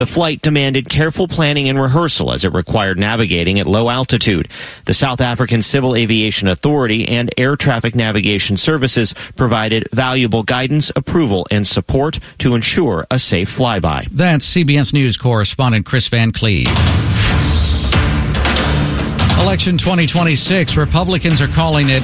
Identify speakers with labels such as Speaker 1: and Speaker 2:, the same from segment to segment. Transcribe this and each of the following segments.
Speaker 1: The flight demanded careful planning and rehearsal as it required navigating at low altitude. The South African Civil Aviation Authority and Air Traffic Navigation Services provided valuable guidance, approval, and support to ensure a safe flyby.
Speaker 2: That's CBS News correspondent Chris Van Cleve. Election 2026, Republicans are calling it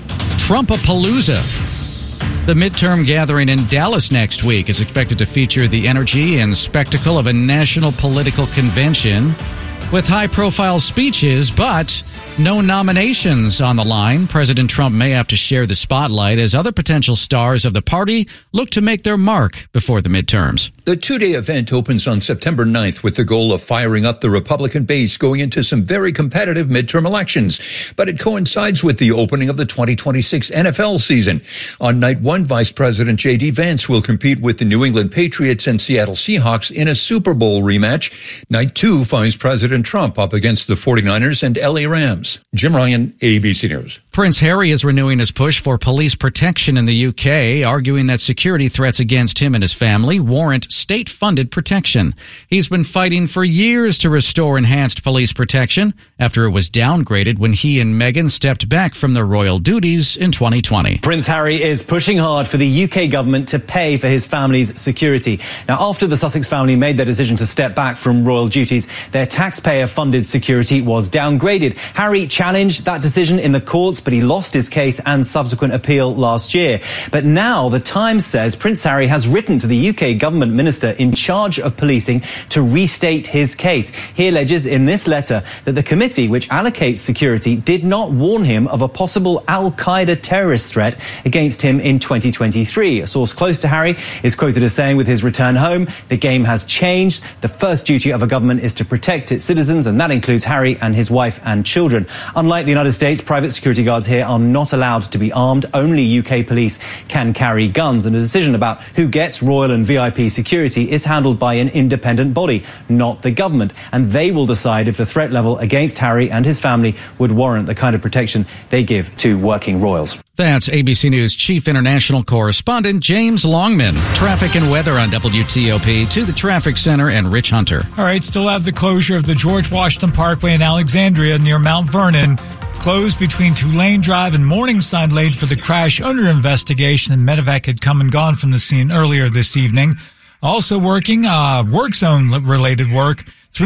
Speaker 2: Trumpapalooza. The midterm gathering in Dallas next week is expected to feature the energy and spectacle of a national political convention with high-profile speeches, but no nominations on the line. President Trump may have to share the spotlight as other potential stars of the party look to make their mark before the midterms.
Speaker 3: The two-day event opens on September 9th with the goal of firing up the Republican base going into some very competitive midterm elections. But it coincides with the opening of the 2026 NFL season. On night one, Vice President J.D. Vance will compete with the New England Patriots and Seattle Seahawks in a Super Bowl rematch. Night two finds President Trump up against the 49ers and L.A. Rams. Jim Ryan, ABC News.
Speaker 2: Prince Harry is renewing his push for police protection in the UK, arguing that security threats against him and his family warrant state-funded protection. He's been fighting for years to restore enhanced police protection after it was downgraded when he and Meghan stepped back from their royal duties in 2020.
Speaker 4: Prince Harry is pushing hard for the UK government to pay for his family's security. Now, after the Sussex family made their decision to step back from royal duties, their taxpayer-funded security was downgraded. Harry challenged that decision in the courts, but he lost his case and subsequent appeal last year. But now the Times says Prince Harry has written to the UK government minister in charge of policing to restate his case. He alleges in this letter that the committee which allocates security did not warn him of a possible Al-Qaeda terrorist threat against him in 2023. A source close to Harry is quoted as saying, with his return home, the game has changed. The first duty of a government is to protect its citizens, and that includes Harry and his wife and children. Unlike the United States, private security guards here are not allowed to be armed. Only UK police can carry guns, and a decision about who gets royal and VIP security is handled by an independent body, not the government, and they will decide if the threat level against Harry and his family would warrant the kind of protection they give to working royals.
Speaker 2: That's ABC News Chief International Correspondent James Longman. Traffic and weather on WTOP to the Traffic Center and Rich Hunter.
Speaker 5: All right, still have the closure of the George Washington Parkway in Alexandria near Mount Vernon. Closed between Tulane Drive and Morningside Lane for the crash under investigation, and Medevac had come and gone from the scene earlier this evening. Also working, work zone related work.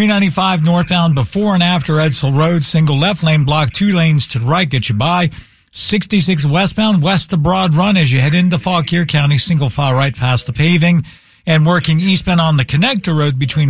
Speaker 5: 395 northbound before and after Edsall Road, single left lane block, 2 lanes to the right, get you by. 66 westbound west of Broad Run as you head into Fauquier County, single file right past the paving. And working eastbound on the connector road between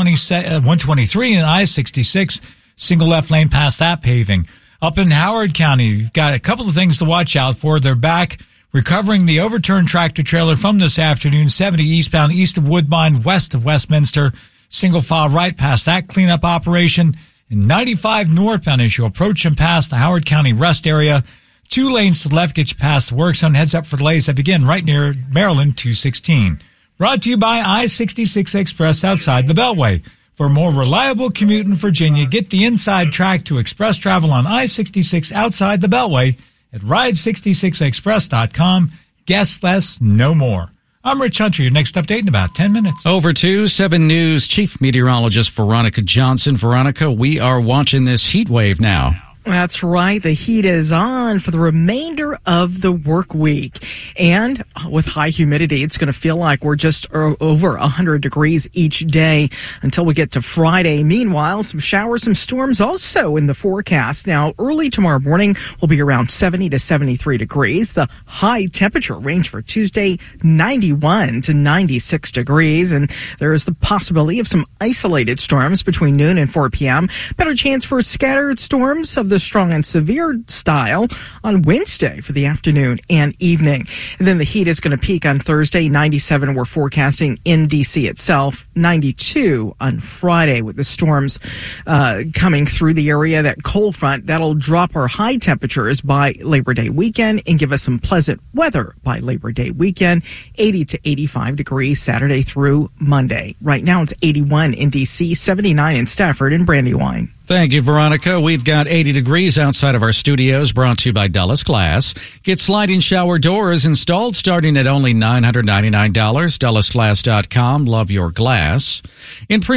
Speaker 5: 123 and I-66, single left lane past that paving. Up in Howard County, you've got a couple of things to watch out for. They're back recovering the overturned tractor trailer from this afternoon, 70 eastbound east of Woodbine, west of Westminster, single file right past that cleanup operation. And 95 northbound as you approach and past the Howard County rest area. 2 lanes to the left get you past the work zone. Heads up for delays that begin right near Maryland 216. Brought to you by I-66 Express outside the Beltway. For a more reliable commute in Virginia, get the inside track to express travel on I-66 outside the Beltway at ride66express.com. Guess less, no more. I'm Rich Hunter. Your next update in about 10 minutes.
Speaker 2: Over to 7 News Chief Meteorologist Veronica Johnson. Veronica, we are watching this heat wave now.
Speaker 6: That's right. The heat is on for the remainder of the work week. And with high humidity, it's going to feel like we're just over 100 degrees each day until we get to Friday. Meanwhile, some showers, some storms also in the forecast. Now, early tomorrow morning will be around 70 to 73 degrees. The high temperature range for Tuesday, 91 to 96 degrees. And there is the possibility of some isolated storms between noon and 4 p.m. Better chance for scattered storms of the strong and severe style on Wednesday for the afternoon and evening. And then the heat is going to peak on Thursday, 97 we're forecasting in D.C. itself, 92 on Friday with the storms coming through the area. That cold front, that'll drop our high temperatures by Labor Day weekend and give us some pleasant weather by Labor Day weekend, 80 to 85 degrees Saturday through Monday. Right now it's 81 in D.C., 79 in Stafford and Brandywine.
Speaker 2: Thank you, Veronica. We've got 80 degrees outside of our studios, brought to you by Dulles Glass. Get sliding shower doors installed starting at only $999. DullesGlass.com. Love your glass. In